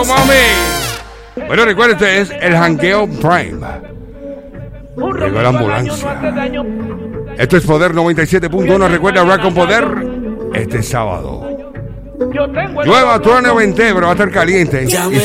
rico, mami. Bueno, recuerda, este es el Jangueo Prime. Llegó la ambulancia. Esto es Poder 97.1. Recuerda hablar con Poder este sábado. Llueva, truene o vente, pero va a estar caliente.